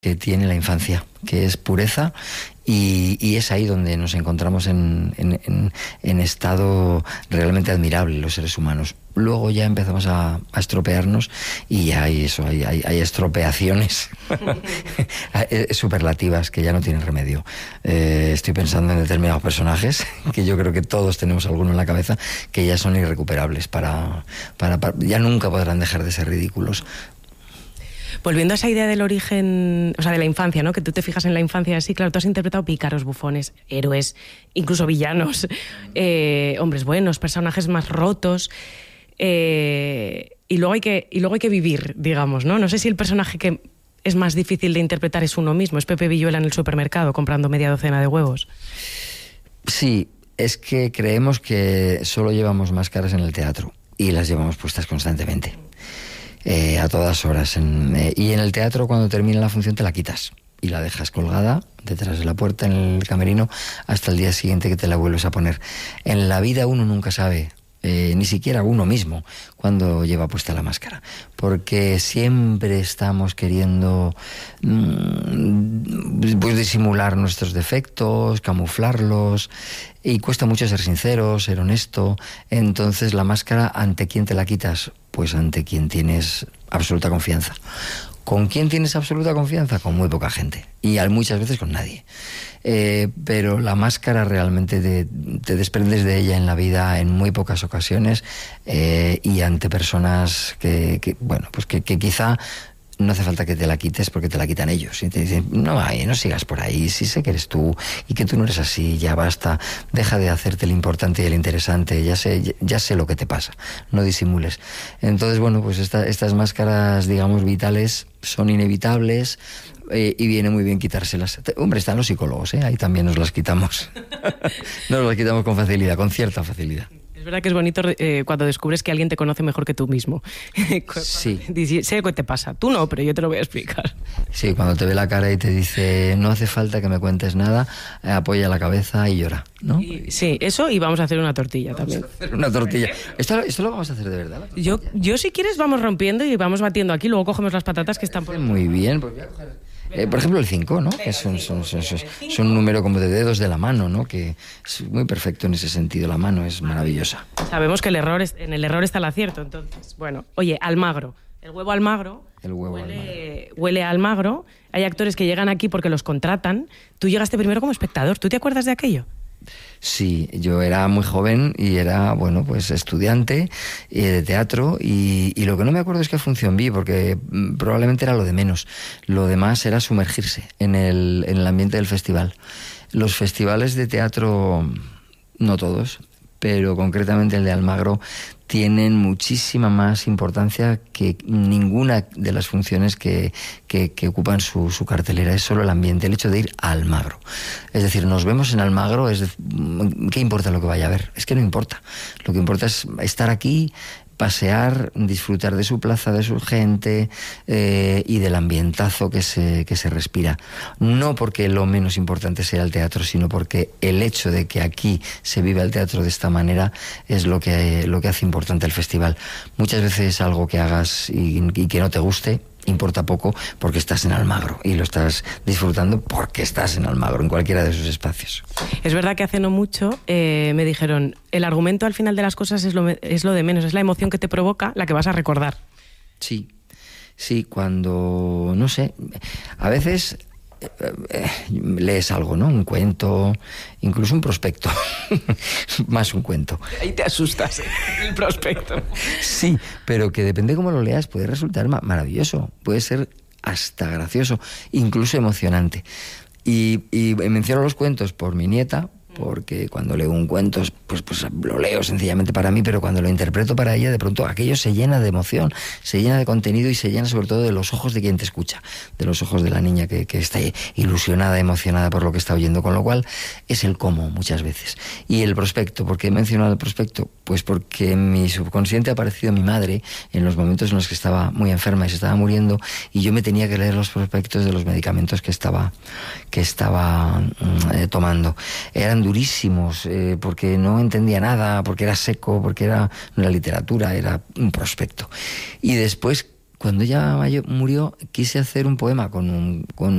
que tiene la infancia, que es pureza, y es ahí donde nos encontramos en estado realmente admirable los seres humanos. Luego ya empezamos a estropearnos y ya hay estropeaciones superlativas que ya no tienen remedio. Estoy pensando en determinados personajes que yo creo que todos tenemos alguno en la cabeza que ya son irrecuperables, ya nunca podrán dejar de ser ridículos. Volviendo a esa idea del origen, o sea, de la infancia, ¿no? Que tú te fijas en la infancia así, claro, tú has interpretado pícaros, bufones, héroes, incluso villanos, hombres buenos, personajes más rotos, y luego hay que vivir, digamos, ¿no? No sé si el personaje que es más difícil de interpretar es uno mismo, es Pepe Villuela en el supermercado comprando media docena de huevos. Sí, es que creemos que solo llevamos máscaras en el teatro y las llevamos puestas constantemente. A todas horas. Y en el teatro, cuando termina la función, te la quitas y la dejas colgada detrás de la puerta en el camerino hasta el día siguiente que te la vuelves a poner. En la vida uno nunca sabe, ni siquiera uno mismo, cuando lleva puesta la máscara, porque siempre estamos queriendo pues disimular nuestros defectos, camuflarlos, y cuesta mucho ser sincero, ser honesto. Entonces la máscara, ¿ante quién te la quitas? Pues ante quien tienes absoluta confianza. ¿Con quién tienes absoluta confianza? Con muy poca gente, y muchas veces con nadie. Pero la máscara realmente te desprendes de ella en la vida en muy pocas ocasiones, y ante personas que quizá no hace falta que te la quites porque te la quitan ellos y te dicen, no sigas por ahí, si sé que eres tú y que tú no eres así, ya basta, deja de hacerte el importante y el interesante, ya sé lo que te pasa, no disimules. Entonces, bueno, pues estas máscaras, digamos, vitales son inevitables, y viene muy bien quitárselas. Hombre, están los psicólogos, ahí también nos las quitamos. Nos las quitamos con facilidad, con cierta facilidad. Es verdad que es bonito cuando descubres que alguien te conoce mejor que tú mismo. Sí. Sé qué te pasa. Tú no, pero yo te lo voy a explicar. Sí, cuando te ve la cara y te dice, no hace falta que me cuentes nada, apoya la cabeza y llora, ¿no? Sí, eso, y vamos a hacer una tortilla también. Una tortilla. ¿Esto lo vamos a hacer de verdad? Yo si quieres vamos rompiendo y vamos batiendo aquí, luego cogemos las patatas que están por... Muy bien, pues voy a coger... por ejemplo, el 5, ¿no? Que es un número como de dedos de la mano, ¿no? Que es muy perfecto en ese sentido. La mano es maravillosa. Sabemos que en el error está el acierto, entonces. Bueno, oye, Almagro. El huevo Almagro. Huele a Almagro. Hay actores que llegan aquí porque los contratan. Tú llegaste primero como espectador. ¿Tú te acuerdas de aquello? Sí, yo era muy joven y era, bueno, pues estudiante de teatro, y lo que no me acuerdo es qué función vi, porque probablemente era lo de menos. Lo demás era sumergirse en el ambiente del festival. Los festivales de teatro, no todos, pero concretamente el de Almagro, tienen muchísima más importancia que ninguna de las funciones que ocupan su cartelera. Es solo el ambiente, el hecho de ir a Almagro. Es decir, nos vemos en Almagro, ¿qué importa lo que vaya a ver? Es que no importa. Lo que importa es estar aquí, pasear, disfrutar de su plaza, de su gente, y del ambientazo que se respira. No porque lo menos importante sea el teatro, sino porque el hecho de que aquí se viva el teatro de esta manera es lo que hace importante el festival. Muchas veces algo que hagas y que no te guste importa poco, porque estás en Almagro y lo estás disfrutando porque estás en Almagro, en cualquiera de sus espacios. Es verdad que hace no mucho me dijeron, el argumento al final de las cosas es lo de menos, es la emoción que te provoca la que vas a recordar. Sí, cuando, no sé, a veces lees algo, ¿no? Un cuento, incluso un prospecto. Más un cuento. Ahí te asustas, el prospecto. Sí, pero que depende cómo lo leas, puede resultar maravilloso, puede ser hasta gracioso, incluso emocionante. Y menciono los cuentos por mi nieta, porque cuando leo un cuento, pues lo leo sencillamente para mí, pero cuando lo interpreto para ella, de pronto aquello se llena de emoción, se llena de contenido y se llena sobre todo de los ojos de quien te escucha, de los ojos de la niña que está ilusionada, emocionada por lo que está oyendo, con lo cual es el cómo muchas veces. Y el prospecto, ¿por qué he mencionado el prospecto? Pues porque en mi subconsciente ha aparecido mi madre en los momentos en los que estaba muy enferma y se estaba muriendo, y yo me tenía que leer los prospectos de los medicamentos que estaba tomando. Eran durísimos, porque no entendía nada, porque era seco, porque no era literatura, era un prospecto. Y después, cuando ella murió, quise hacer un poema con